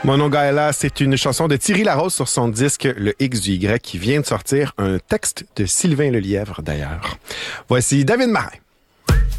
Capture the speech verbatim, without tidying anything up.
Monongahela, c'est une chanson de Thierry Larose sur son disque Le X du Y qui vient de sortir, un texte de Sylvain Lelièvre d'ailleurs. Voici David Marin.